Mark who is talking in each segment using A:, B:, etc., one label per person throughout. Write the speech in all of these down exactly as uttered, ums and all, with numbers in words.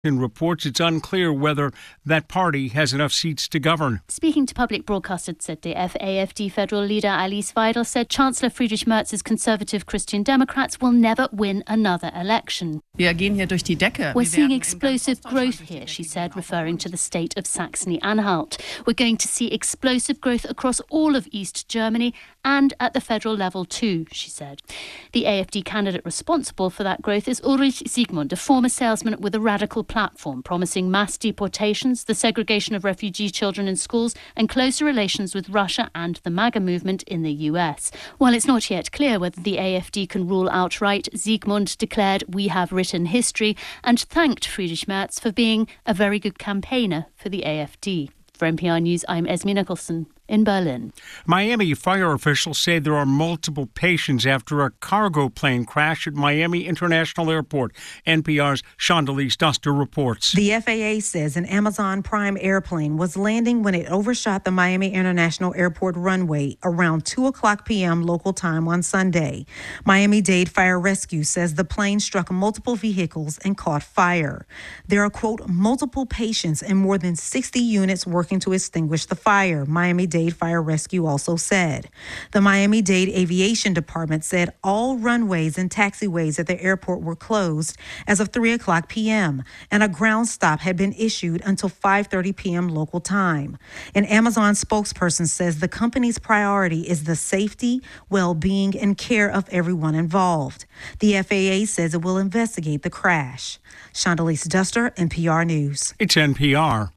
A: reports it's unclear whether that party has enough seats to govern.
B: Speaking to public broadcaster Z D F, A F D federal leader Alice Weidel said Chancellor Friedrich Merz's conservative Christian Democrats will never win another election.
C: We're
B: seeing explosive growth here, she said, referring to the state of Saxony-Anhalt. We're going to see explosive growth across all of East Germany and at the federal level too, she said. The A F D candidate responsible for that growth is Ulrich Siegmund, a former salesman with a radical platform promising mass deportations, the segregation of refugee children in schools, and closer relations with Russia and the MAGA movement in the U S. While it's not yet clear whether the A F D can rule outright, Siegmund declared, "We have written history," and thanked Friedrich Merz for being a very good campaigner for the A F D. For N P R News, I'm Esme Nicholson in Berlin.
A: Miami fire officials say there are multiple patients after a cargo plane crash at Miami International Airport. N P R's Shondelise Duster reports.
D: The F A A says an Amazon Prime airplane was landing when it overshot the Miami International Airport runway around two o'clock p.m. local time on Sunday. Miami-Dade Fire Rescue says the plane struck multiple vehicles and caught fire. There are, quote, multiple patients and more than sixty units working to extinguish the fire, Miami-Dade Fire Rescue also said. The Miami-Dade Aviation Department said all runways and taxiways at the airport were closed as of three o'clock p.m. and a ground stop had been issued until five thirty p.m. local time. An Amazon spokesperson says the company's priority is the safety, well-being, and care of everyone involved. The F A A says it will investigate the crash. Shondelise Duster, N P R News.
A: It's N P R.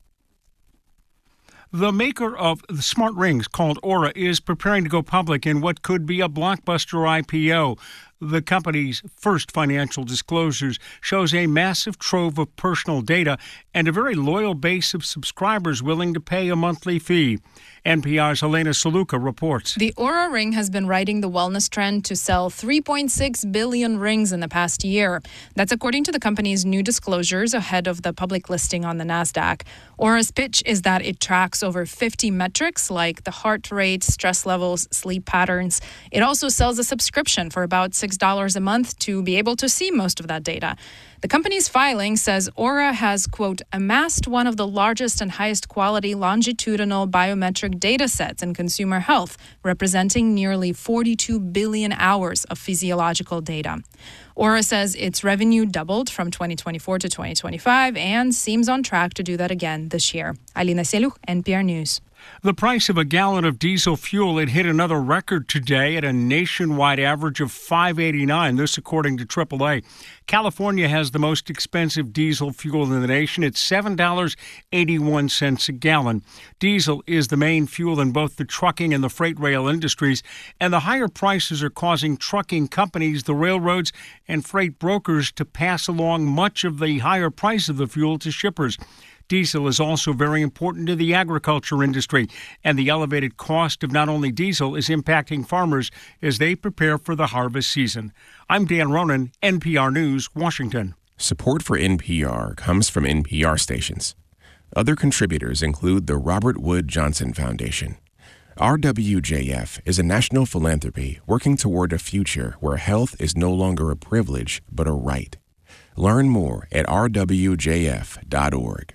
A: The maker of the smart rings called Aura is preparing to go public in what could be a blockbuster I P O. The company's first financial disclosures shows a massive trove of personal data and a very loyal base of subscribers willing to pay a monthly fee. N P R's Helena Saluka reports.
E: The Aura ring has been riding the wellness trend to sell three point six billion rings in the past year. That's according to the company's new disclosures ahead of the public listing on the NASDAQ. Aura's pitch is that it tracks over fifty metrics like the heart rate, stress levels, sleep patterns. It also sells a subscription for about six dollars a month to be able to see most of that data. The company's filing says Aura has, quote, amassed one of the largest and highest quality longitudinal biometric data sets in consumer health, representing nearly forty-two billion hours of physiological data. Aura says its revenue doubled from twenty twenty-four to twenty twenty-five and seems on track to do that again this year. Alina Seluch, N P R News.
A: The price of a gallon of diesel fuel had hit another record today at a nationwide average of five dollars and eighty-nine cents, this according to triple A. California has the most expensive diesel fuel in the nation. It's seven dollars and eighty-one cents a gallon. Diesel is the main fuel in both the trucking and the freight rail industries, and the higher prices are causing trucking companies, the railroads, and freight brokers to pass along much of the higher price of the fuel to shippers. Diesel is also very important to the agriculture industry, and the elevated cost of not only diesel is impacting farmers as they prepare for the harvest season. I'm Dan Ronan, N P R News, Washington.
F: Support for N P R comes from N P R stations. Other contributors include the Robert Wood Johnson Foundation. R W J F is a national philanthropy working toward a future where health is no longer a privilege but a right. Learn more at r w j f dot org.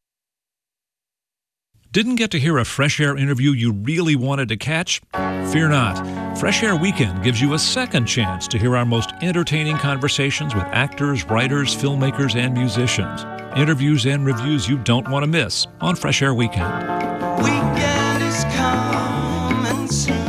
G: Didn't get to hear a Fresh Air interview you really wanted to catch? Fear not. Fresh Air Weekend gives you a second chance to hear our most entertaining conversations with actors, writers, filmmakers, and musicians. Interviews and reviews you don't want to miss on Fresh Air Weekend.
H: Weekend is coming soon.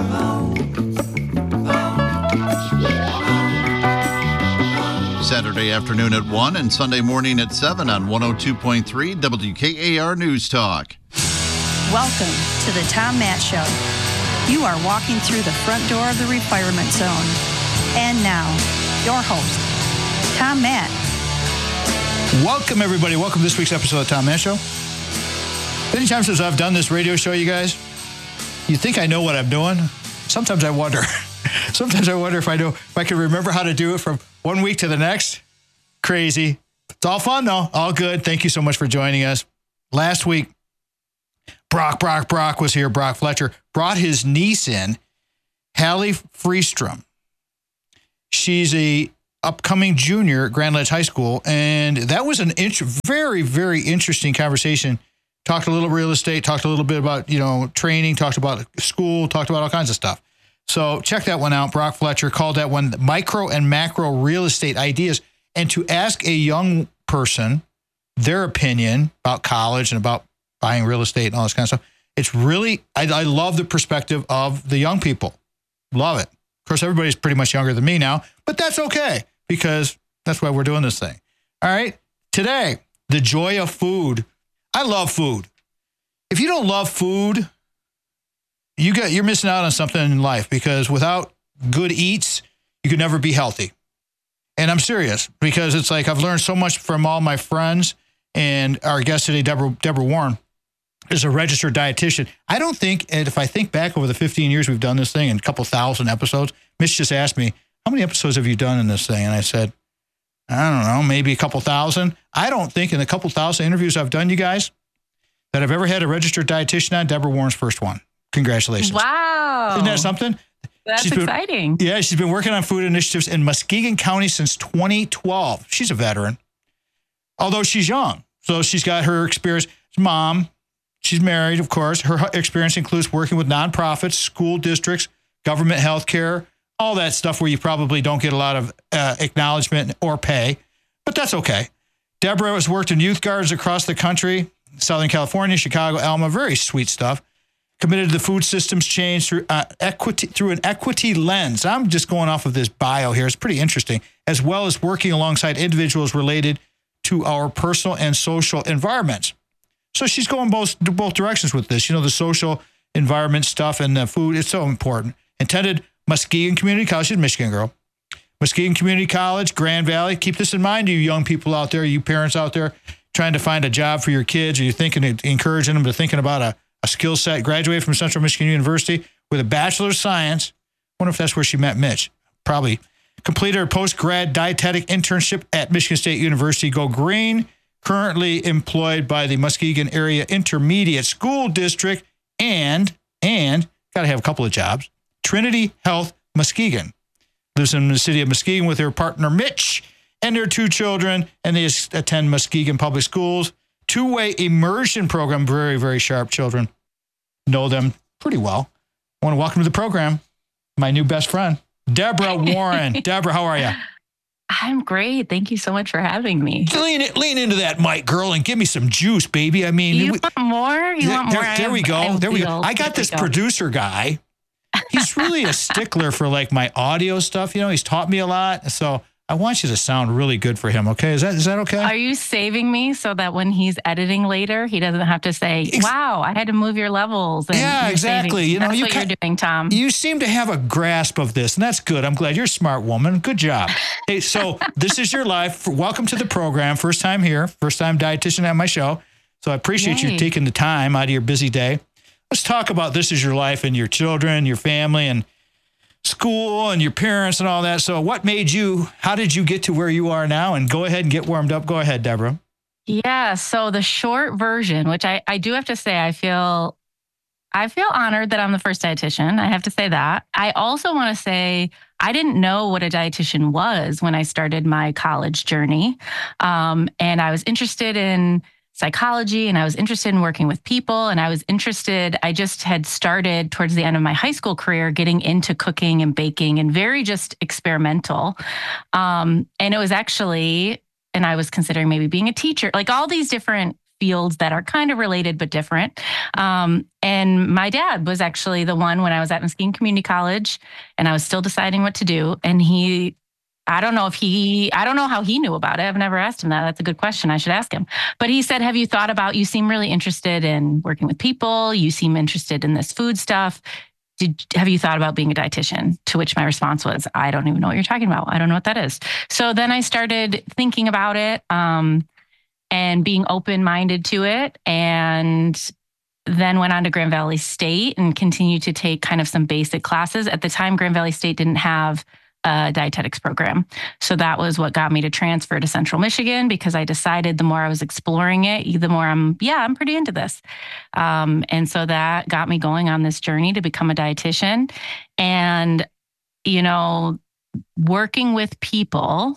I: Saturday afternoon at one and Sunday morning at seven on one oh two point three W K A R News Talk.
J: Welcome to the Tom Matt Show. You are walking through the front door of the Refirement Zone. And now, your host, Tom Matt.
K: Welcome, everybody. Welcome to this week's episode of the Tom Matt Show. Many times since I've done this radio show, you guys, you think I know what I'm doing? Sometimes I wonder. Sometimes I wonder if I know, if I can remember how to do it from one week to the next. Crazy. It's all fun, though. All good. Thank you so much for joining us. Last week, Brock, Brock, Brock was here. Brock Fletcher brought his niece in, Hallie Freestrom. She's a upcoming junior at Grand Ledge High School. And that was an int- very, very interesting conversation. Talked a little real estate, talked a little bit about, you know, training, talked about school, talked about all kinds of stuff. So check that one out. Brock Fletcher called that one Micro and Macro Real Estate Ideas. And to ask a young person their opinion about college and about buying real estate and all this kind of stuff, it's really, I, I love the perspective of the young people. Love it. Of course, everybody's pretty much younger than me now, but that's okay because that's why we're doing this thing. All right. Today, the joy of food. I love food. If you don't love food, you got, you're missing out on something in life because without good eats, you can never be healthy. And I'm serious because it's like I've learned so much from all my friends, and our guest today, Deborah, Deborah Warren, is a registered dietitian. I don't think, and if I think back over the fifteen years we've done this thing and a couple thousand episodes, Mitch just asked me, how many episodes have you done in this thing? And I said, I don't know, maybe a couple thousand. I don't think in the couple thousand interviews I've done, you guys, that I've ever had a registered dietitian on. Deborah Warren's first one. Congratulations.
C: Wow.
K: Isn't that something?
C: That's
K: she's been,
C: exciting.
K: Yeah, she's been working on food initiatives in Muskegon County since twenty twelve. She's a veteran, although she's young. So she's got her experience. Mom, she's married, of course. Her experience includes working with nonprofits, school districts, government health care, all that stuff where you probably don't get a lot of uh, acknowledgement or pay, but that's okay. Deborah has worked in youth gardens across the country, Southern California, Chicago, Alma, very sweet stuff. Committed to the food systems change through uh, equity through an equity lens. I'm just going off of this bio here. It's pretty interesting, as well as working alongside individuals related to our personal and social environments. So she's going both both directions with this. You know, the social environment stuff and the food is so important. Attended Muskegon Community College. She's a Michigan girl. Muskegon Community College, Grand Valley. Keep this in mind, you young people out there, you parents out there trying to find a job for your kids, or you're thinking of encouraging them to thinking about a a skill set, graduated from Central Michigan University with a Bachelor of Science. Wonder if that's where she met Mitch. Probably. Completed her post-grad dietetic internship at Michigan State University. Go Green. Currently employed by the Muskegon Area Intermediate School District and, and, got to have a couple of jobs, Trinity Health Muskegon. Lives in the city of Muskegon with her partner Mitch and their two children, and they attend Muskegon Public Schools. Two-way immersion program, very, very sharp children. Know them pretty well. I want to welcome to the program my new best friend, Deborah Warren. Deborah, how are you?
C: I'm great. Thank you so much for having me.
K: Lean, lean into that mic, girl, and give me some juice, baby. I mean,
C: you
K: we,
C: want more? You
K: there,
C: want more?
K: There, there we go.
C: I
K: there we go.
C: feel,
K: I got this
C: go.
K: producer guy. He's really a stickler for like my audio stuff. You know, he's taught me a lot. So I want you to sound really good for him, okay? Is that is that okay?
C: Are you saving me so that when he's editing later, he doesn't have to say, wow, I had to move your levels. And
K: yeah, exactly. You know,
C: that's
K: you
C: what
K: ca-
C: you're doing, Tom.
K: You seem to have a grasp of this, and that's good. I'm glad. You're a smart woman. Good job. Hey, so this is your life. Welcome to the program. First time here. First time dietitian at my show. So I appreciate
C: Yay.
K: you taking the time out of your busy day. Let's talk about this is your life and your children, your family, and school and your parents and all that. So what made you, how did you get to where you are now? And go ahead and get warmed up. Go ahead, Deborah.
C: Yeah. So the short version, which I, I do have to say, I feel, I feel honored that I'm the first dietitian. I have to say that. I also want to say, I didn't know what a dietitian was when I started my college journey. Um, and I was interested in psychology, and I was interested in working with people, and I was interested, I just had started towards the end of my high school career getting into cooking and baking and very just experimental. Um, and it was actually, and I was considering maybe being a teacher, like all these different fields that are kind of related but different. Um, and my dad was actually the one when I was at Muskegon Community College, and I was still deciding what to do. And he I don't know if he, I don't know how he knew about it. I've never asked him that. That's a good question. I should ask him. But he said, have you thought about, you seem really interested in working with people. You seem interested in this food stuff. Did, have you thought about being a dietitian? To which my response was, I don't even know what you're talking about. I don't know what that is. So then I started thinking about it um, and being open-minded to it. And then went on to Grand Valley State and continued to take kind of some basic classes. At the time, Grand Valley State didn't have a dietetics program. So that was what got me to transfer to Central Michigan, because I decided the more I was exploring it, the more I'm, yeah, I'm pretty into this. Um, and so that got me going on this journey to become a dietitian. And, you know, working with people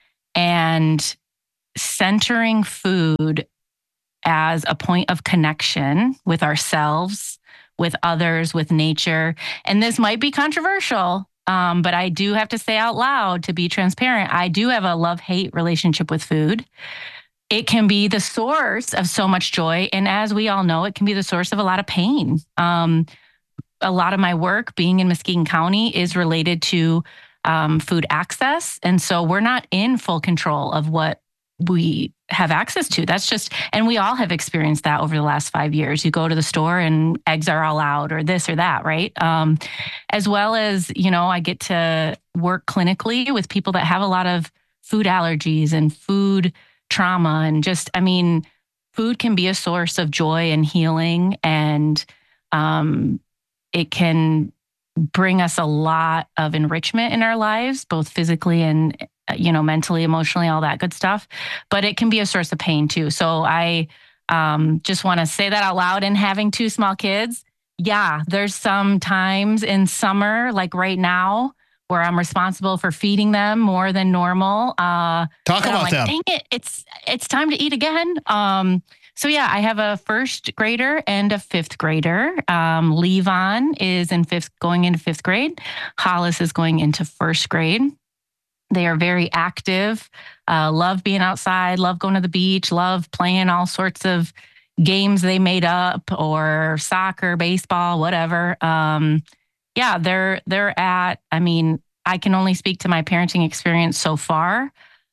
C: and centering food as a point of connection with ourselves, with others, with nature. And this might be controversial, um, but I do have to say out loud, to be transparent, I do have a love-hate relationship with food. It can be the source of so much joy. And as we all know, it can be the source of a lot of pain. Um, a lot of my work being in Muskegon County is related to um, food access. And so we're not in full control of what we have access to. That's just, and we all have experienced that over the last five years. You go to the store and eggs are all out or this or that, right? Um, as well as, you know, I get to work clinically with people that have a lot of food allergies and food trauma. And just, I mean, food can be a source of joy and healing, and um, it can bring us a lot of enrichment in our lives, both physically and, you know, mentally, emotionally, all that good stuff. But it can be a source of pain too. So I um, just want to say that out loud. And having two small kids, yeah, there's some times in summer, like right now, where I'm responsible for feeding them more than normal. Uh,
K: Talk about
C: like,
K: them.
C: Dang it, it's it's time to eat again. Um, so yeah, I have a first grader and a fifth grader. Um, Levon is in fifth, going into fifth grade. Hollis is going into first grade. They are very active, uh, love being outside, love going to the beach, love playing all sorts of games they made up, or soccer, baseball, whatever. Um, yeah, they're they're at, I mean, I can only speak to my parenting experience so far,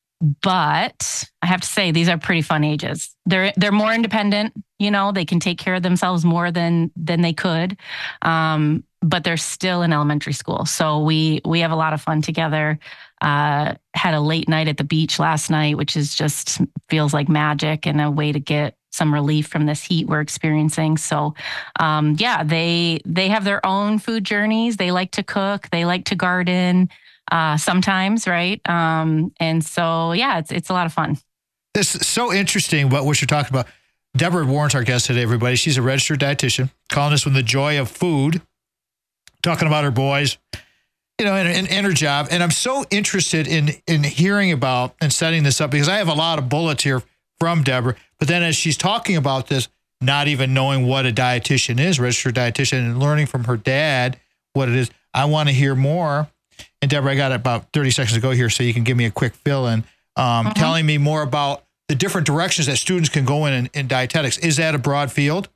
C: but I have to say these are pretty fun ages. They're they're more independent, you know, they can take care of themselves more than than they could. Um, but they're still in elementary school. So we we have a lot of fun together. Uh, had a late night at the beach last night, which is just feels like magic and a way to get some relief from this heat we're experiencing. So, um, yeah, they they have their own food journeys. They like to cook. They like to garden uh, sometimes, right? Um, and so, yeah, it's it's a lot of fun.
K: This is so interesting what you're talking about. Deborah Warren's our guest today, everybody. She's a registered dietitian, calling us from the joy of food, talking about her boys, you know, and, and, and her job. And I'm so interested in in hearing about and setting this up, because I have a lot of bullets here from Deborah. But then as she's talking about this, not even knowing what a dietitian is, registered dietitian, and learning from her dad what it is, I want to hear more. And Deborah, I got about thirty seconds to go here, so you can give me a quick fill in, um, uh-huh. telling me more about the different directions that students can go in, in in dietetics. Is that a broad field?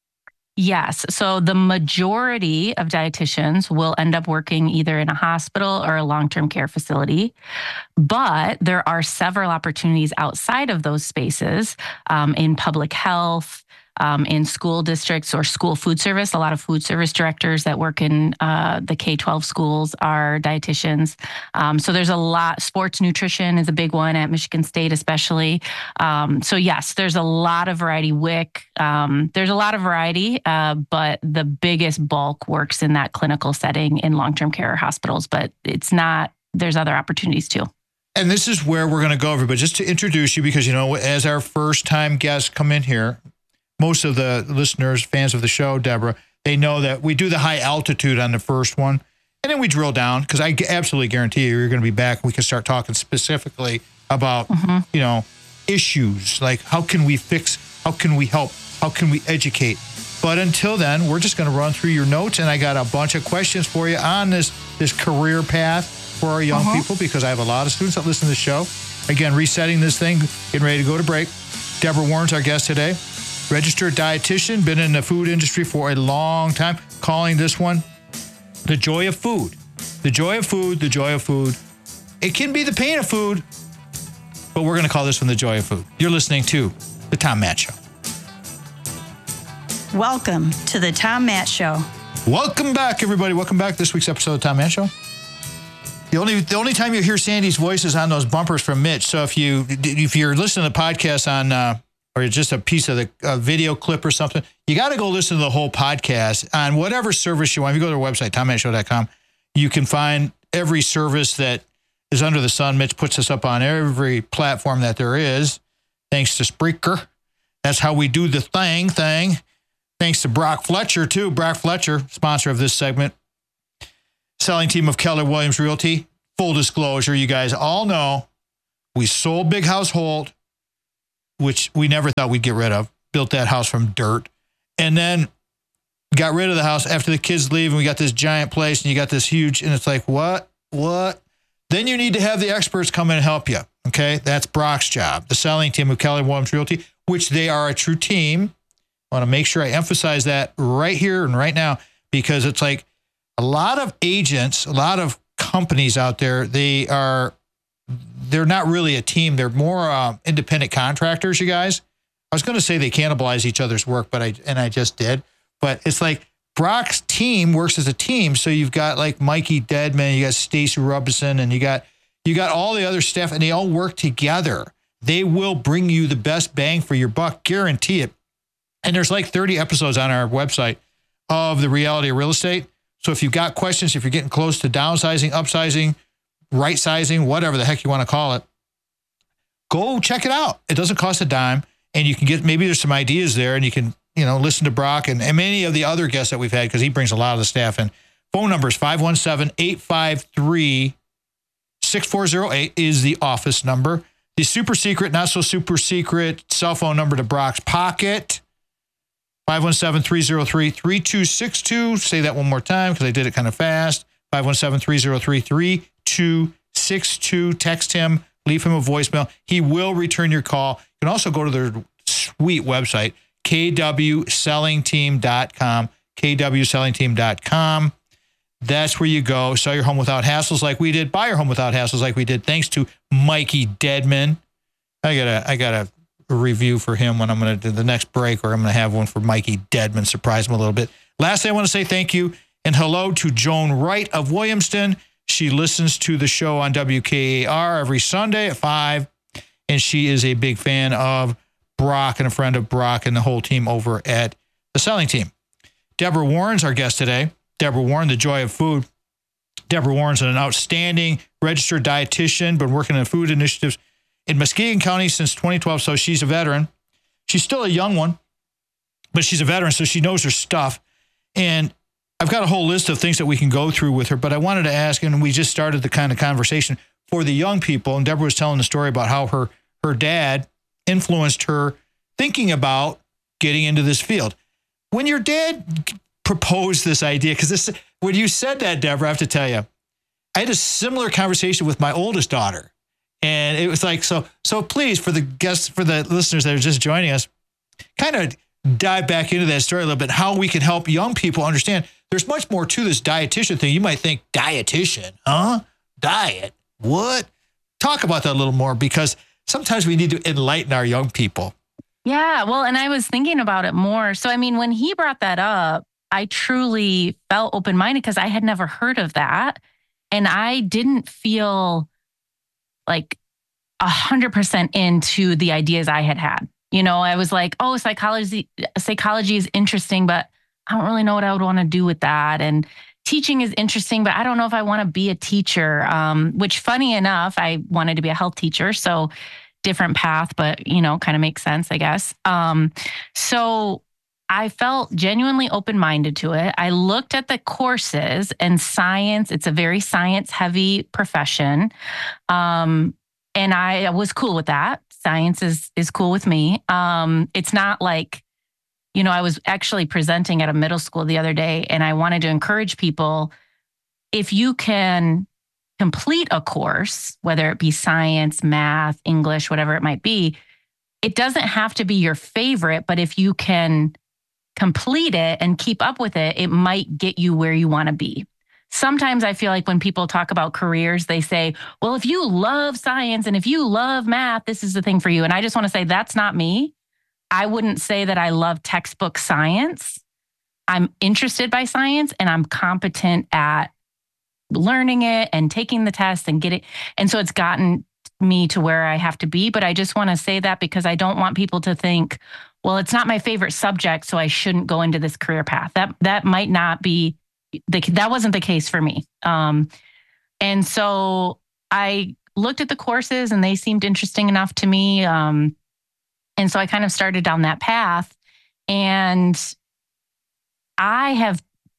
C: Yes. So the majority of dietitians will end up working either in a hospital or a long-term care facility. But there are several opportunities outside of those spaces, um, in public health, um, in school districts or school food service. A lot of food service directors that work in uh, the K twelve schools are dietitians. Um, so there's a lot. Sports nutrition is a big one at Michigan State, especially. Um, so yes, there's a lot of variety. W I C, um, there's a lot of variety, uh, but the biggest bulk works in that clinical setting in long-term care hospitals. But it's not. There's other opportunities too.
K: And this is where we're going to go over. But just to introduce you, because, you know, as our first-time guests come in here, most of the listeners, fans of the show, Deborah, they know that we do the high altitude on the first one, and then we drill down, because I absolutely guarantee you you're going to be back. We can start talking specifically about, mm-hmm. you know, issues, like how can we fix, how can we help, how can we educate. But until then, we're just going to run through your notes, and I got a bunch of questions for you on this, this career path for our young uh-huh. people, because I have a lot of students that listen to the show. Again, resetting this thing, getting ready to go to break. Deborah Warren's our guest today. Registered dietitian, been in the food industry for a long time, calling this one the joy of food. The joy of food, the joy of food. It can be the pain of food, but we're going to call this one the joy of food. You're listening to The Tom Matt Show.
J: Welcome to The Tom Matt Show.
K: Welcome back, everybody. Welcome back to this week's episode of The Tom Matt Show. The only the only time you hear Sandy's voice is on those bumpers from Mitch. So if, you, if you're listening to the podcast on... Uh, or just a piece of the uh, video clip or something, you got to go listen to the whole podcast on whatever service you want. If you go to our website, tom matt show dot com, you can find every service that is under the sun. Mitch puts us up on every platform that there is, thanks to Spreaker. That's how we do the thing thing. Thanks to Brock Fletcher, too. Brock Fletcher, sponsor of this segment. Selling team of Keller Williams Realty. full disclosure, you guys all know we sold Big House Holt, which we never thought we'd get rid of. Built that house from dirt. And then got rid of the house after the kids leave, and we got this giant place, and you got this huge, and it's like, what? What? Then you need to have the experts come in and help you. Okay? That's Brock's job. The selling team of Keller Williams Realty, which they are a true team. I want to make sure I emphasize that right here and right now, because it's like a lot of agents, a lot of companies out there, they are, they're not really a team. They're more uh, independent contractors, you guys. I was going to say they cannibalize each other's work, but I, and I just did. But it's like Brock's team works as a team. So you've got like Mikey Deadman, you got Stacey Robinson, and you got, you got all the other staff, and they all work together. They will bring you the best bang for your buck, guarantee it. And there's like thirty episodes on our website of the reality of real estate. So if you've got questions, if you're getting close to downsizing, upsizing, right sizing, whatever the heck you want to call it, go check it out. It doesn't cost a dime. And you can get, maybe there's some ideas there, and you can, you know, listen to Brock and, and many of the other guests that we've had, because he brings a lot of the staff in. Phone number is five one seven, eight five three, six four zero eight is the office number. The super secret, not so super secret cell phone number to Brock's pocket, five one seven, three zero three, three two six two. Say that one more time because I did it kind of fast. five one seven, three zero three, three two six two. Text him, leave him a voicemail. He will return your call. You can also go to their sweet website, k w selling team dot com, k w selling team dot com. That's where you go. Sell your home without hassles like we did. Buy your home without hassles like we did. Thanks to Mikey Deadman. I got a, I got a review for him when I'm going to do the next break, or I'm going to have one for Mikey Deadman. Surprise him a little bit. Lastly, I want to say thank you and hello to Joan Wright of Williamston. She listens to the show on W K A R every Sunday at five, and she is a big fan of Brock and a friend of Brock and the whole team over at the selling team. Deborah Warren's our guest today. Deborah Warren, the joy of food. Deborah Warren's an outstanding registered dietitian, been working in food initiatives in Muskegon County since twenty twelve, so she's a veteran. She's still a young one, but she's a veteran, so she knows her stuff. And I've got a whole list of things that we can go through with her, but I wanted to ask, and we just started the kind of conversation for the young people, and Deborah was telling the story about how her, her dad influenced her thinking about getting into this field. When your dad proposed this idea, because this, when you said that, Deborah, I have to tell you, I had a similar conversation with my oldest daughter. And it was like, so, so please, for the guests, for the listeners that are just joining us, kind of dive back into that story a little bit, how we can help young people understand there's much more to this dietitian thing. You might think, dietitian, huh? Diet, what? Talk about that a little more, because sometimes we need to enlighten our young people.
C: Yeah, well, and I was thinking about it more. So, I mean, when he brought that up, I truly felt open-minded because I had never heard of that. And I didn't feel like a hundred percent into the ideas I had had. You know, I was like, oh, psychology, psychology is interesting, but I don't really know what I would want to do with that. And teaching is interesting, but I don't know if I want to be a teacher, um, which funny enough, I wanted to be a health teacher. So different path, but, you know, kind of makes sense, I guess. Um, so I felt genuinely open-minded to it. I looked at the courses and science. It's a very science-heavy profession. Um, and I was cool with that. Science is is cool with me. Um, it's not like, you know, I was actually presenting at a middle school the other day, and I wanted to encourage people, if you can complete a course, whether it be science, math, English, whatever it might be, it doesn't have to be your favorite, but if you can complete it and keep up with it, it might get you where you want to be. Sometimes I feel like when people talk about careers, they say, well, if you love science and if you love math, this is the thing for you. And I just want to say that's not me. I wouldn't say that I love textbook science. I'm interested by science and I'm competent at learning it and taking the test and getting. And so it's gotten me to where I have to be. But I just want to say that because I don't want people to think, well, it's not my favorite subject, so I shouldn't go into this career path. That that might not be, the, that wasn't the case for me. Um, and so I looked at the courses and they seemed interesting enough to me. Um, and so I kind of started down that path. And I have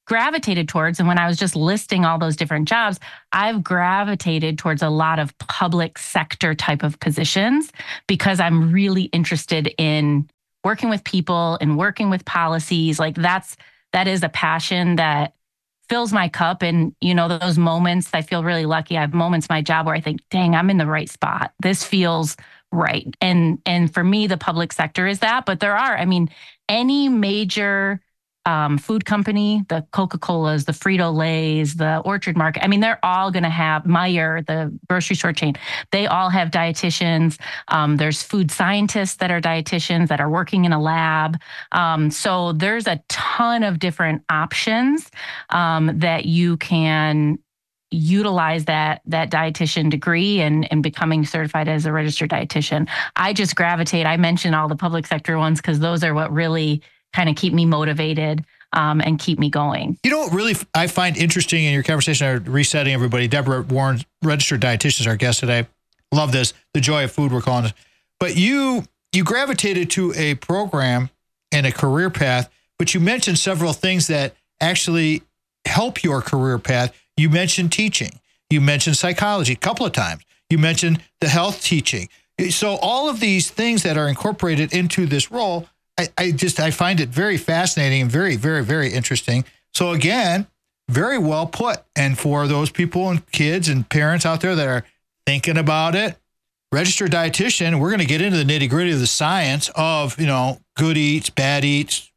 C: gravitated towards, and when I was just listing all those different jobs, I've gravitated towards a lot of public sector type of positions because I'm really interested in working with people and working with policies. Like that's, that is a passion that fills my cup. And, you know, those moments, I feel really lucky. I have moments in my job where I think, dang, I'm in the right spot. This feels right. And, and for me, the public sector is that, but there are, I mean, any major Um, food company, the Coca-Colas, the Frito-Lays, the Orchard Market. I mean, they're all going to have Meijer, the grocery store chain. They all have dietitians. Um, there's food scientists that are dietitians that are working in a lab. Um, so there's a ton of different options um, that you can utilize that that dietitian degree and, and becoming certified as a registered dietitian. I just gravitate. I mentioned all the public sector ones because those are what really kind of keep me motivated um, and keep me going.
K: You know what really I find interesting in your conversation, I'm resetting everybody, Deborah Warren, registered dietitian, is our guest today. Love this, the joy of food we're calling it. But you you gravitated to a program and a career path, but you mentioned several things that actually help your career path. You mentioned teaching. You mentioned psychology a couple of times. You mentioned the health teaching. So all of these things that are incorporated into this role, I, I just, I find it very fascinating and very, very, very interesting. So again, very well put. And for those people and kids and parents out there that are thinking about it, registered dietitian, we're going to get into the nitty gritty of the science of, you know, good eats, bad eats.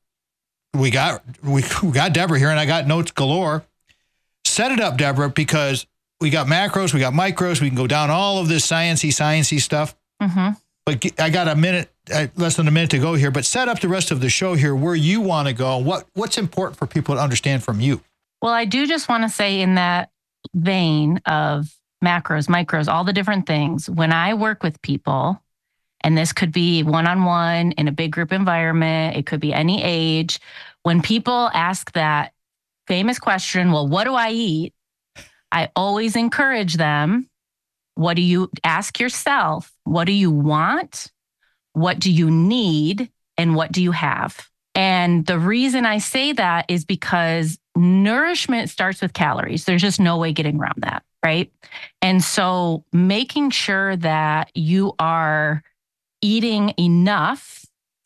K: We got, we, we got Deborah here and I got notes galore. Set it up, Deborah, because we got macros, we got micros, we can go down all of this sciencey, sciencey stuff.
C: Mm-hmm.
K: But I got a minute, uh, less than a minute to go here, but set up the rest of the show here where you want to go. What What's important for people to understand from you?
C: Well, I do just want to say in that vein of macros, micros, all the different things, when I work with people, and this could be one-on-one in a big group environment, it could be any age, when people ask that famous question, well, what do I eat? I always encourage them, what do you ask yourself? What do you want? What do you need? And what do you have? And the reason I say that is because nourishment starts with calories. There's just no way getting around that, right? And so making sure that you are eating enough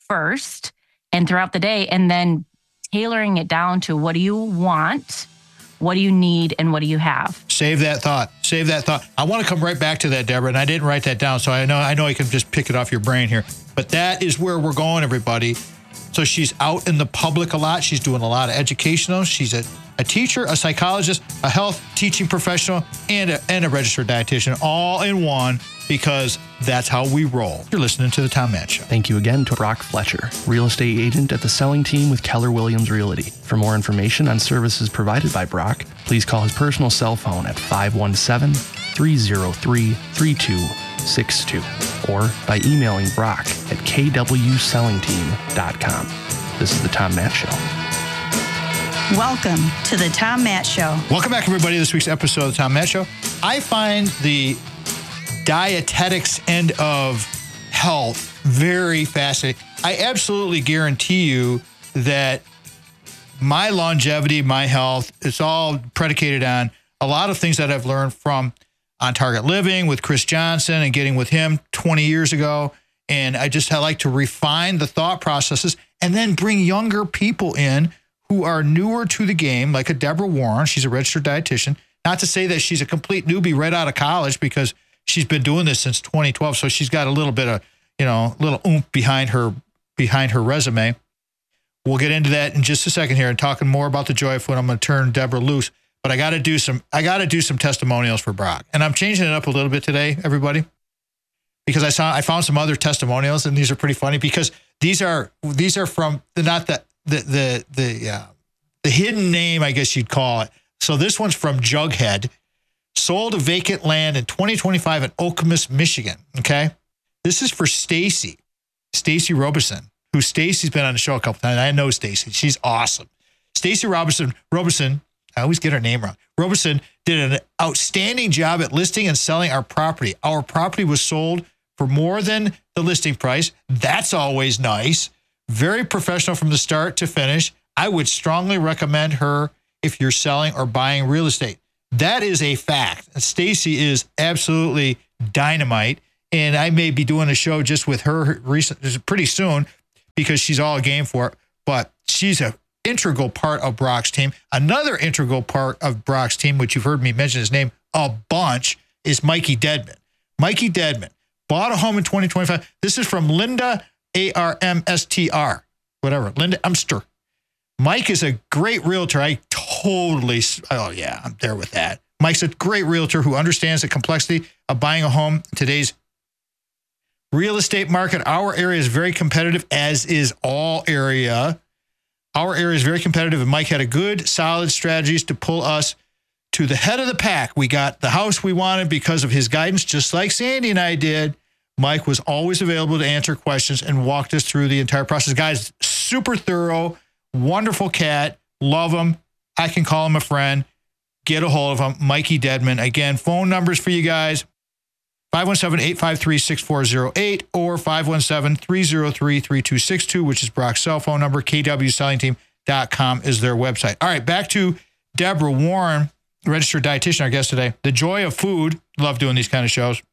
C: first and throughout the day, and then tailoring it down to what do you want? What do you need and what do you have?
K: Save that thought. Save that thought. I want to come right back to that, Deborah, and I didn't write that down, so I know I know I can just pick it off your brain here. But that is where we're going, everybody. So she's out in the public a lot. She's doing a lot of educational. She's a, a teacher, a psychologist, a health teaching professional, and a, and a registered dietitian all in one, because that's how we roll. You're listening to The Tom Matz Show.
L: Thank you again to Brock Fletcher, real estate agent at the selling team with Keller Williams Realty. For more information on services provided by Brock, please call his personal cell phone at five one seven, three zero three, three two six two or by emailing Brock at k w selling team dot com. This is The Tom Matz Show.
J: Welcome to The Tom Matz Show.
K: Welcome back, everybody, to this week's episode of The Tom Matz Show. I find the dietetics end of health very fascinating. I absolutely guarantee you that my longevity, my health, it's all predicated on a lot of things that I've learned from On Target Living with Chris Johnson and getting with him twenty years ago. And I just I like to refine the thought processes and then bring younger people in who are newer to the game, like a Deborah Warren. She's a registered dietitian. Not to say that she's a complete newbie right out of college, because she's been doing this since twenty twelve. So she's got a little bit of, you know, little oomph behind her, behind her resume. We'll get into that in just a second here and talking more about the joy of food. I'm going to turn Deborah loose, but I got to do some, I got to do some testimonials for Brock. And I'm changing it up a little bit today, everybody, because I saw, I found some other testimonials, and these are pretty funny because these are, these are from the, not the, the, the, the, uh, the hidden name, I guess you'd call it. So this one's from Jughead. Sold a vacant land in twenty twenty-five in Okemos, Michigan. Okay. This is for Stacy, Stacy Robeson, who Stacy's been on the show a couple times. I know Stacy. She's awesome. Stacy Robeson, Robeson, I always get her name wrong. Robeson did an outstanding job at listing and selling our property. Our property was sold for more than the listing price. That's always nice. Very professional from the start to finish. I would strongly recommend her if you're selling or buying real estate. That is a fact. Stacy is absolutely dynamite. And I may be doing a show just with her recent, pretty soon because she's all game for it. But she's an integral part of Brock's team. Another integral part of Brock's team, which you've heard me mention his name a bunch, is Mikey Dedman. Mikey Dedman bought a home in twenty twenty-five. This is from Linda, A R M S T R, whatever, Linda Emster. Mike is a great realtor. I totally, oh yeah, I'm there with that. Mike's a great realtor who understands the complexity of buying a home in today's real estate market. Our area is very competitive, as is all area. Our area is very competitive, and Mike had a good, solid strategies to pull us to the head of the pack. We got the house we wanted because of his guidance, just like Sandy and I did. Mike was always available to answer questions and walked us through the entire process. Guys, super thorough, wonderful cat. Love him. I can call him a friend. Get a hold of him. Mikey Dedman. Again, phone numbers for you guys. five one seven, eight five three, six four zero eight or five one seven, three zero three, three two six two, which is Brock's cell phone number. K W selling team dot com is their website. All right, back to Deborah Warren, registered dietitian, our guest today. The joy of food. Love doing these kind of shows.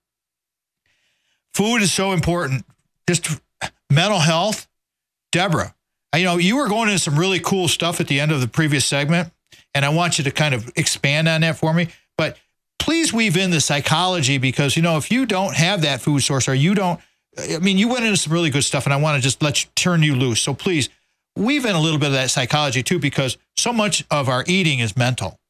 K: Food is so important. Just mental health. Deborah, you know, you were going into some really cool stuff at the end of the previous segment, and I want you to kind of expand on that for me. But please weave in the psychology, because, you know, if you don't have that food source, or you don't, I mean, you went into some really good stuff, and I want to just let you turn you loose. So please weave in a little bit of that psychology too, because so much of our eating is mental.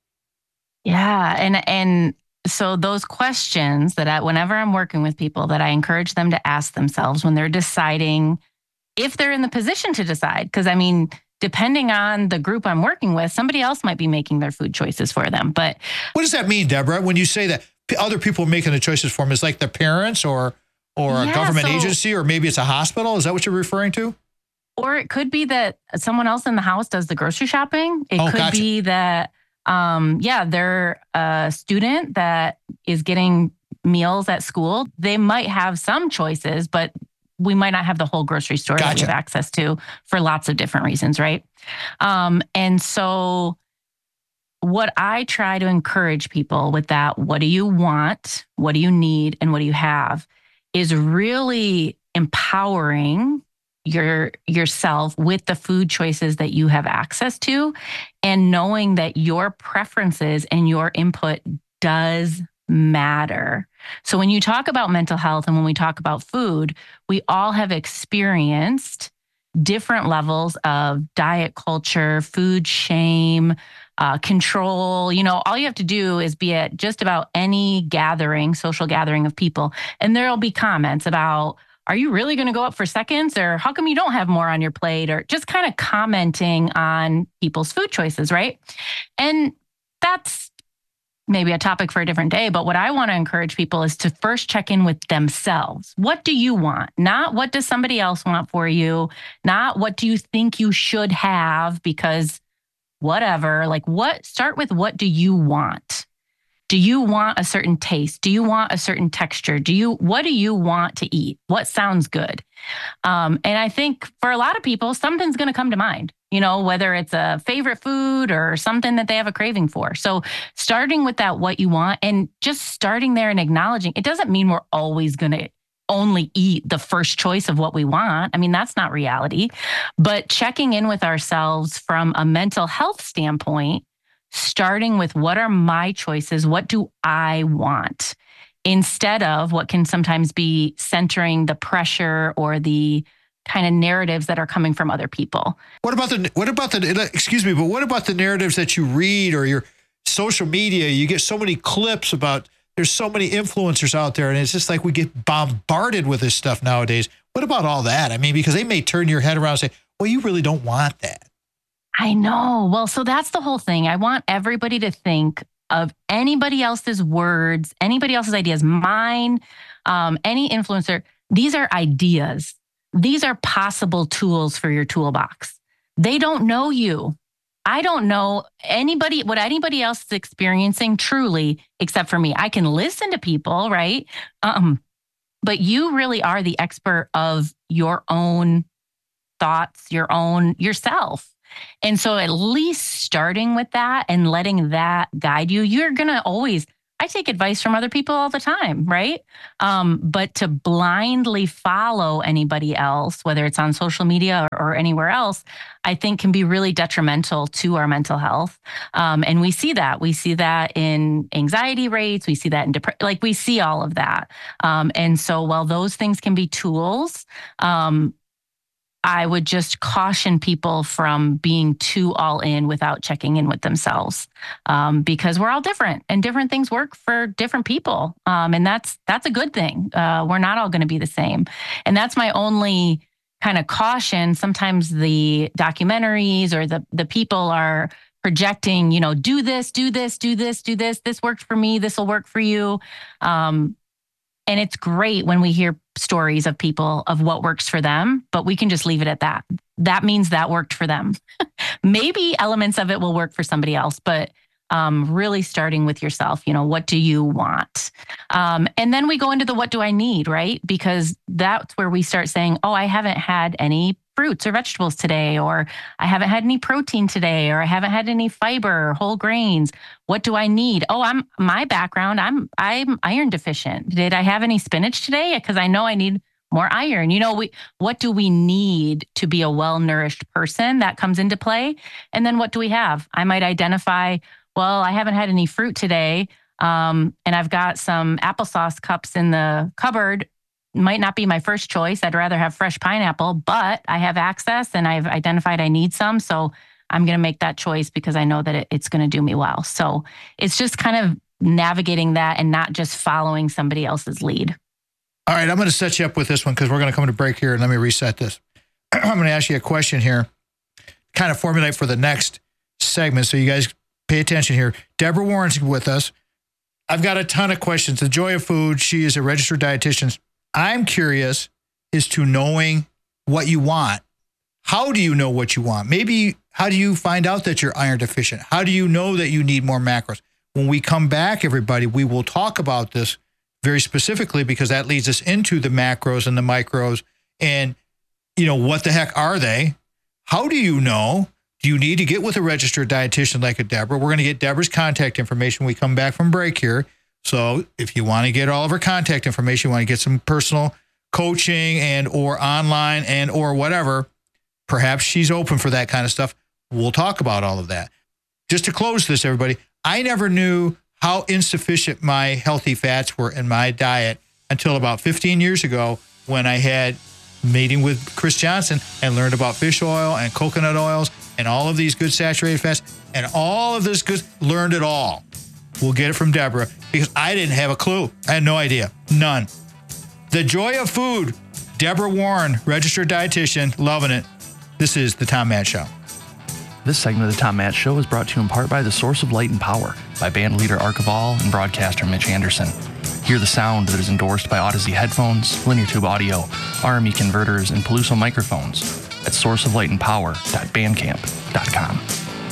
C: Yeah. And, and so those questions that I, whenever I'm working with people, that I encourage them to ask themselves when they're deciding if they're in the position to decide, because I mean, depending on the group I'm working with, somebody else might be making their food choices for them. But
K: what does that mean, Deborah, when you say that other people are making the choices for them? Is like the parents or or yeah, a government so, agency, or maybe it's a hospital? Is that what you're referring to?
C: Or it could be that someone else in the house does the grocery shopping. It
K: oh,
C: could
K: gotcha.
C: be that, um, yeah, they're a student that is getting meals at school. They might have some choices, but we might not have the whole grocery store gotcha. that we have access to for lots of different reasons, right? Um, and so what I try to encourage people with that, what do you want, what do you need, and what do you have, is really empowering your yourself with the food choices that you have access to, and knowing that your preferences and your input does matter. So when you talk about mental health and when we talk about food, we all have experienced different levels of diet culture, food shame, uh, control. You know, all you have to do is be at just about any gathering, social gathering of people, and there'll be comments about, are you really going to go up for seconds? Or how come you don't have more on your plate? Or just kind of commenting on people's food choices, right? And that's maybe a topic for a different day. But what I want to encourage people is to first check in with themselves. What do you want? Not what does somebody else want for you? Not what do you think you should have because whatever. Like what, start with what do you want? Do you want a certain taste? Do you want a certain texture? Do you, what do you want to eat? What sounds good? Um, and I think for a lot of people, something's going to come to mind, you know, whether it's a favorite food or something that they have a craving for. So starting with that, what you want, and just starting there and acknowledging, it doesn't mean we're always going to only eat the first choice of what we want. I mean, that's not reality, but checking in with ourselves from a mental health standpoint, starting with what are my choices? What do I want? Instead of what can sometimes be centering the pressure or the kind of narratives that are coming from other people.
K: What about the, what about the, excuse me, but what about the narratives that you read or your social media? You get so many clips about, there's so many influencers out there, and it's just like we get bombarded with this stuff nowadays. What about all that? I mean, because they may turn your head around and say, well, you really don't want that.
C: I know. Well, so that's the whole thing. I want everybody to think of anybody else's words, anybody else's ideas, mine, um, any influencer. These are ideas. These are possible tools for your toolbox. They don't know you. I don't know anybody, what anybody else is experiencing truly, except for me. I can listen to people, right? Um, but you really are the expert of your own thoughts, your own yourself. And so at least starting with that and letting that guide you, you're going to always, I take advice from other people all the time, right? Um, but to blindly follow anybody else, whether it's on social media or, or anywhere else, I think can be really detrimental to our mental health. Um, and we see that. We see that in anxiety rates. We see that in depression. Like we see all of that. Um, and so while those things can be tools, um, I would just caution people from being too all in without checking in with themselves, um, because we're all different and different things work for different people. Um, and that's that's a good thing. Uh, we're not all going to be the same. And that's my only kind of caution. Sometimes the documentaries or the the people are projecting, you know, do this, do this, do this, do this. This worked for me. This will work for you. Um, and it's great when we hear stories of people of what works for them, but we can just leave it at that. That means that worked for them. Maybe elements of it will work for somebody else, but um, really starting with yourself, you know, what do you want? Um, and then we go into the, what do I need, right? Because that's where we start saying, oh, I haven't had any fruits or vegetables today, or I haven't had any protein today, or I haven't had any fiber or whole grains. What do I need? Oh, I'm my background. I'm I'm iron deficient. Did I have any spinach today? Because I know I need more iron. You know, we what do we need to be a well-nourished person? That comes into play. And then what do we have? I might identify, well, I haven't had any fruit today, um, and I've got some applesauce cups in the cupboard. Might not be my first choice. I'd rather have fresh pineapple, but I have access and I've identified I need some. So I'm going to make that choice because I know that it, it's going to do me well. So it's just kind of navigating that and not just following somebody else's lead.
K: All right, I'm going to set you up with this one because we're going to come to break here and let me reset this. I'm going to ask you a question here, kind of formulate for the next segment. So you guys pay attention here. Deborah Warren's with us. I've got a ton of questions. The Joy of Food. She is a registered dietitian. I'm curious as to knowing what you want. How do you know what you want? Maybe how do you find out that you're iron deficient? How do you know that you need more macros? When we come back, everybody, we will talk about this very specifically because that leads us into the macros and the micros and, you know, what the heck are they? How do you know? Do you need to get with a registered dietitian like a Deborah? We're going to get Deborah's contact information when we come back from break here. So if you want to get all of her contact information, you want to get some personal coaching and or online and or whatever, perhaps she's open for that kind of stuff. We'll talk about all of that. Just to close this, everybody, I never knew how insufficient my healthy fats were in my diet until about fifteen years ago when I had a meeting with Chris Johnson and learned about fish oil and coconut oils and all of these good saturated fats and all of this good, learned it all. We'll get it from Deborah because I didn't have a clue. I had no idea. None. The Joy of Food. Deborah Warren, registered dietitian, loving it. This is The Tom Matt Show.
L: This segment of The Tom Matt Show is brought to you in part by The Source of Light and Power by band leader Archibald and broadcaster Mitch Anderson. Hear the sound that is endorsed by Odyssey headphones, Linear Tube audio, R M E converters, and Peluso microphones at source of light and power dot bandcamp dot com.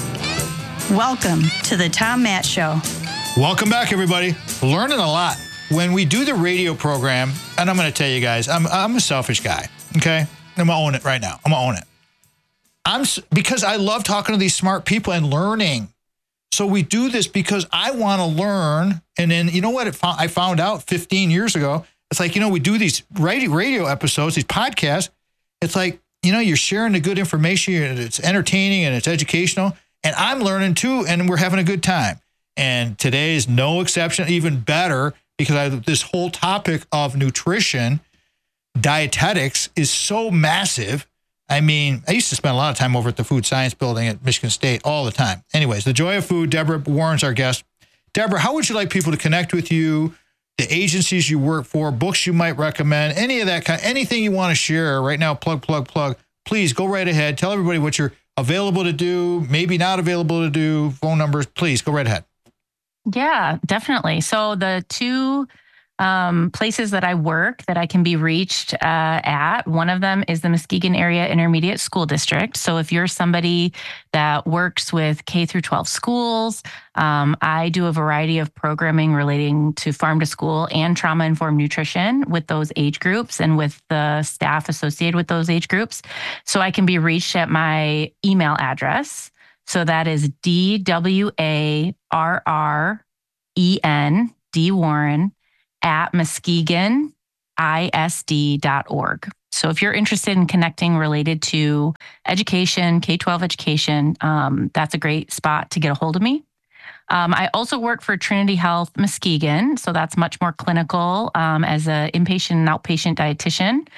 J: Welcome to The Tom Matt Show.
K: Welcome back, everybody. Learning a lot. When we do the radio program, and I'm going to tell you guys, I'm I'm a selfish guy, okay? I'm going to own it right now. I'm going to own it. I'm because I love talking to these smart people and learning. So we do this because I want to learn. And then, you know what it I found out fifteen years ago? It's like, you know, we do these radio episodes, these podcasts. It's like, you know, you're sharing the good information, and it's entertaining and it's educational. And I'm learning too, and we're having a good time. And today is no exception, even better, because I, this whole topic of nutrition, dietetics is so massive. I mean, I used to spend a lot of time over at the Food Science Building at Michigan State all the time. Anyways, The Joy of Food, Deborah Warren's our guest. Deborah, how would you like people to connect with you, the agencies you work for, books you might recommend, any of that kind, anything you want to share right now, plug, plug, plug, please go right ahead. Tell everybody what you're available to do, maybe not available to do, phone numbers, please go right ahead.
C: Yeah, definitely. So the two um, places that I work that I can be reached uh, at. One of them is the Muskegon Area Intermediate School District. So if you're somebody that works with K through twelve schools, um, I do a variety of programming relating to farm to school and trauma-informed nutrition with those age groups and with the staff associated with those age groups. So I can be reached at my email address. So that is D W A R R E N, D Warren, at Muskegon I S D dot org. So if you're interested in connecting related to education, K twelve education, um, that's a great spot to get a hold of me. Um, I also work for Trinity Health Muskegon, so that's much more clinical um, as an inpatient and outpatient dietitian.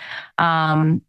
C: Um,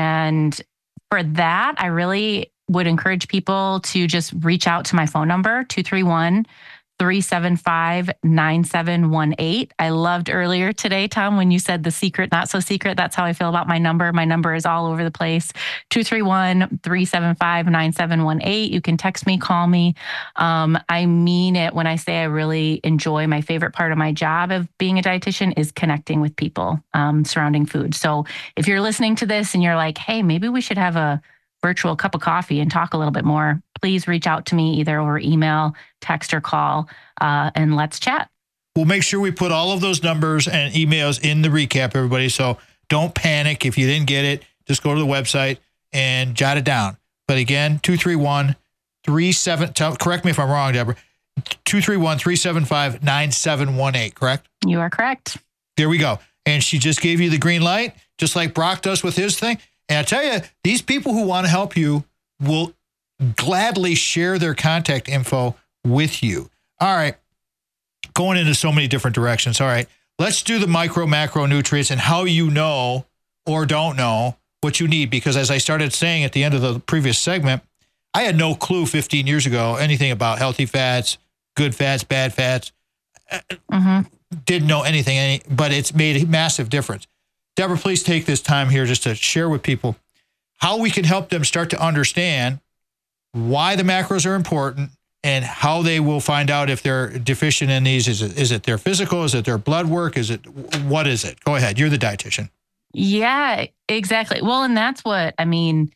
C: and for that, I really would encourage people to just reach out to my phone number, two three one, three seven five, nine seven one eight. I loved earlier today, Tom, when you said the secret, not so secret. That's how I feel about my number. My number is all over the place. two three one, three seven five, nine seven one eight. You can text me, call me. Um, I mean it when I say I really enjoy my favorite part of my job of being a dietitian is connecting with people um, surrounding food. So if you're listening to this and you're like, hey, maybe we should have a virtual cup of coffee and talk a little bit more, please reach out to me either over email, text, or call, uh, and let's chat.
K: We'll make sure we put all of those numbers and emails in the recap, everybody. So don't panic if you didn't get it. Just go to the website and jot it down. But again, two three one, three seven, tell, correct me if I'm wrong, Deborah, two three one, three seven five, nine seven one eight, correct?
C: You are correct.
K: There we go. And she just gave you the green light, just like Brock does with his thing. And I tell you, these people who want to help you will gladly share their contact info with you. All right. Going into so many different directions. All right. Let's do the micro macronutrients and how you know or don't know what you need. Because as I started saying at the end of the previous segment, I had no clue fifteen years ago anything about healthy fats, good fats, bad fats. Mm-hmm. Didn't know anything, but it's made a massive difference. Deborah, please take this time here just to share with people how we can help them start to understand why the macros are important and how they will find out if they're deficient in these. Is it, is it their physical? Is it their blood work? Is it, what is it? Go ahead. You're the dietitian.
C: Yeah, exactly. Well, and that's what, I mean,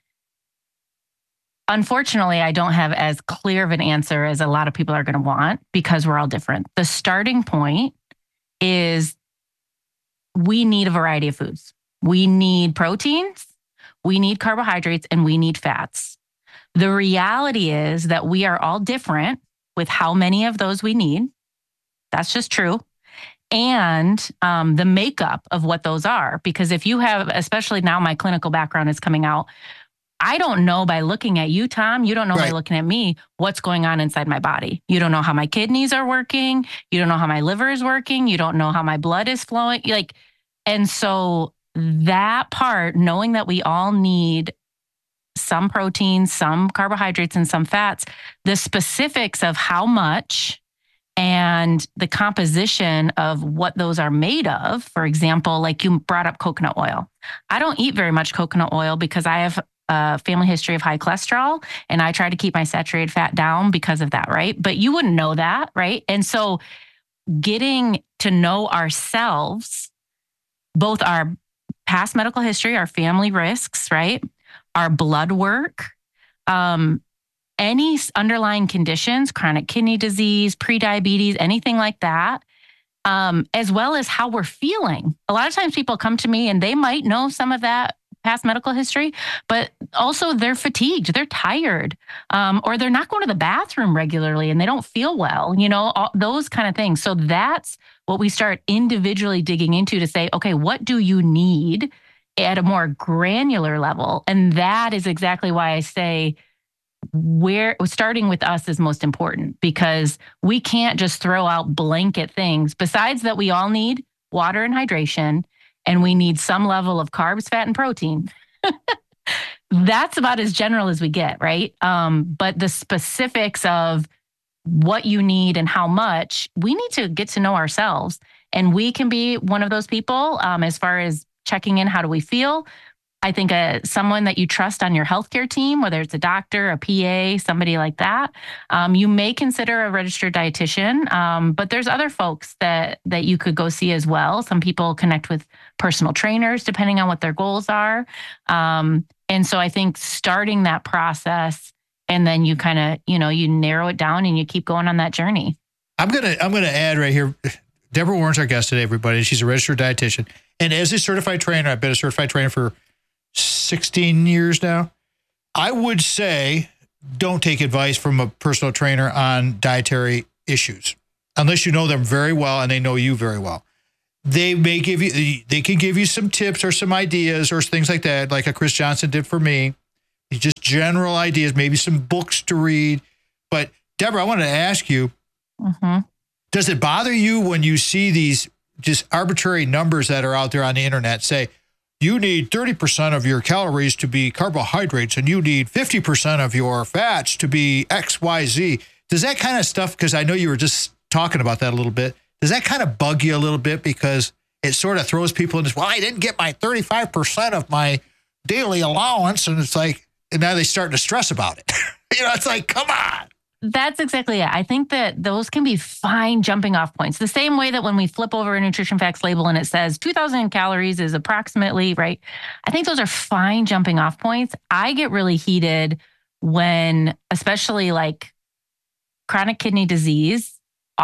C: unfortunately, I don't have as clear of an answer as a lot of people are going to want because we're all different. The starting point is we need a variety of foods. We need proteins, we need carbohydrates, and we need fats. The reality is that we are all different with how many of those we need. That's just true. And um, the makeup of what those are. Because if you have, especially now my clinical background is coming out, I don't know by looking at you, Tom, you don't know right. by looking at me, what's going on inside my body. You don't know how my kidneys are working. You don't know how my liver is working. You don't know how my blood is flowing. Like, and so that part, knowing that we all need some protein, some carbohydrates, and some fats, the specifics of how much and the composition of what those are made of. For example, like you brought up coconut oil. I don't eat very much coconut oil because I have a family history of high cholesterol and I try to keep my saturated fat down because of that, right? But you wouldn't know that, right? And so getting to know ourselves, both our past medical history, our family risks, right? Our blood work, um, any underlying conditions, chronic kidney disease, prediabetes, anything like that, um, as well as how we're feeling. A lot of times people come to me and they might know some of that past medical history, but also they're fatigued, they're tired, um, or they're not going to the bathroom regularly and they don't feel well, you know, all, those kind of things. So that's what we start individually digging into to say, okay, what do you need at a more granular level? And that is exactly why I say where starting with us is most important, because we can't just throw out blanket things. Besides that, we all need water and hydration, and we need some level of carbs, fat, and protein. That's about as general as we get, right? Um, but the specifics of what you need and how much, we need to get to know ourselves. And we can be one of those people um, as far as checking in, how do we feel? I think a, someone that you trust on your healthcare team, whether it's a doctor, a P A, somebody like that, um, you may consider a registered dietitian. Um, but there's other folks that that you could go see as well. Some people connect with personal trainers depending on what their goals are. Um, and so I think starting that process, and then you kind of, you know, you narrow it down and you keep going on that journey.
K: I'm gonna I'm gonna add right here. Deborah Warren's our guest today, everybody. She's a registered dietitian, and as a certified trainer, I've been a certified trainer for sixteen years now. I would say don't take advice from a personal trainer on dietary issues unless you know them very well and they know you very well. They may give you, they can give you some tips or some ideas or things like that, like a Chris Johnson did for me. Just general ideas, maybe some books to read. But Deborah, I wanted to ask you,
C: mm-hmm.
K: does it bother you when you see these just arbitrary numbers that are out there on the internet say, you need thirty percent of your calories to be carbohydrates and you need fifty percent of your fats to be X, Y, Z. Does that kind of stuff, because I know you were just talking about that a little bit, does that kind of bug you a little bit because it sort of throws people in this, well, I didn't get my thirty-five percent of my daily allowance. And it's like, and now they start to stress about it. You know, it's like, come on.
C: That's exactly it. I think that those can be fine jumping off points. The same way that when we flip over a nutrition facts label and it says two thousand calories is approximately, right? I think those are fine jumping off points. I get really heated when, especially like chronic kidney disease,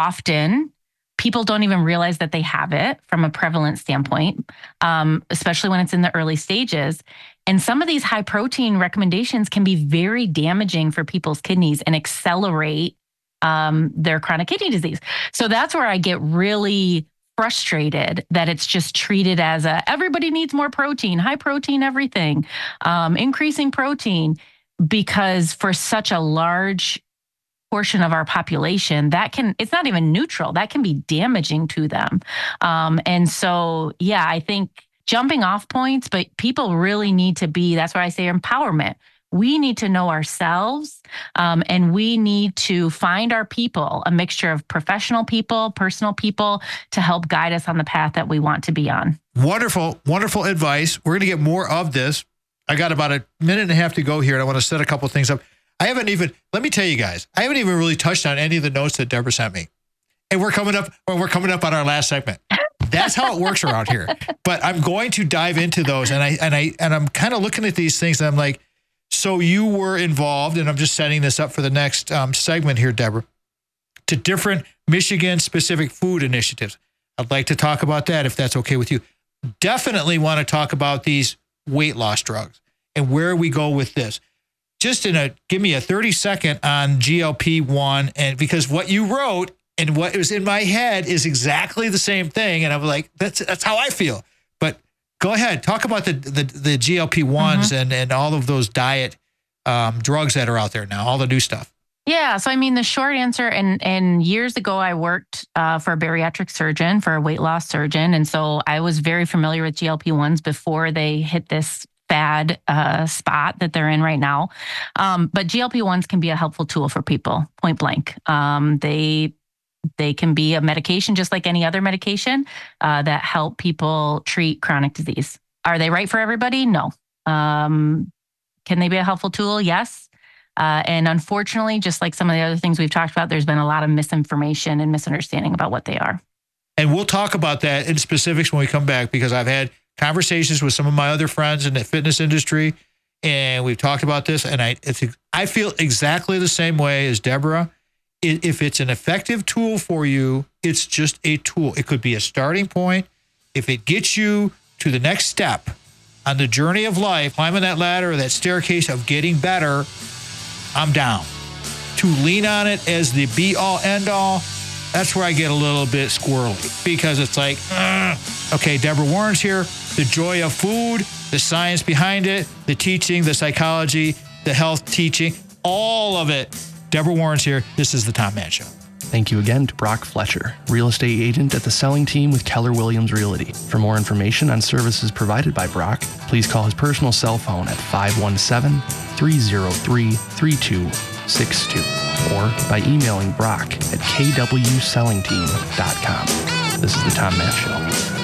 C: often people don't even realize that they have it from a prevalent standpoint, um, especially when it's in the early stages. And some of these high protein recommendations can be very damaging for people's kidneys and accelerate um, their chronic kidney disease. So that's where I get really frustrated that it's just treated as a, everybody needs more protein, high protein, everything, um, increasing protein, because for such a large portion of our population, that can, it's not even neutral, that can be damaging to them. Um, and so, yeah, I think jumping off points, but people really need to be, that's why I say empowerment. We need to know ourselves, um, and we need to find our people, a mixture of professional people, personal people, to help guide us on the path that we want to be on.
K: Wonderful, wonderful advice. We're going to get more of this. I got about a minute and a half to go here, and I want to set a couple of things up. I haven't even, let me tell you guys, I haven't even really touched on any of the notes that Deborah sent me. And we're coming up, well, we're coming up on our last segment. That's how it works around here. But I'm going to dive into those. And I and I and I'm kind of looking at these things and I'm like, so you were involved, and I'm just setting this up for the next um, segment here, Deborah, to different Michigan specific food initiatives. I'd like to talk about that if that's okay with you. Definitely want to talk about these weight loss drugs and where we go with this. Just in a, give me a thirty second on G L P one, and because what you wrote and what was in my head is exactly the same thing. And I'm like, that's that's how I feel. But go ahead, talk about the the, the G L P ones mm-hmm. and, and all of those diet um, drugs that are out there now, all the new stuff.
C: Yeah. So, I mean, the short answer, and, and years ago, I worked uh, for a bariatric surgeon, for a weight loss surgeon. And so I was very familiar with G L P ones before they hit this fad uh, spot that they're in right now. Um, but G L P ones can be a helpful tool for people, point blank. Um, they They can be a medication just like any other medication uh, that help people treat chronic disease. Are they right for everybody? No. Um, can they be a helpful tool? Yes. Uh, and unfortunately, just like some of the other things we've talked about, there's been a lot of misinformation and misunderstanding about what they are.
K: And we'll talk about that in specifics when we come back, because I've had conversations with some of my other friends in the fitness industry, and we've talked about this. And I, it's, I feel exactly the same way as Deborah. If it's an effective tool for you, it's just a tool. It could be a starting point. If it gets you to the next step on the journey of life, climbing that ladder or that staircase of getting better, I'm down. To lean on it as the be-all, end-all, that's where I get a little bit squirrely, because it's like, uh, okay, Deborah Warren's here. The joy of food, the science behind it, the teaching, the psychology, the health teaching, all of it. Deborah Warren's here. This is the Tom Mann Show.
L: Thank you again to Brock Fletcher, real estate agent at the selling team with Keller Williams Realty. For more information on services provided by Brock, please call his personal cell phone at five one seven, three zero three, three two six two or by emailing Brock at k w selling team dot com. This is the Tom Mann Show.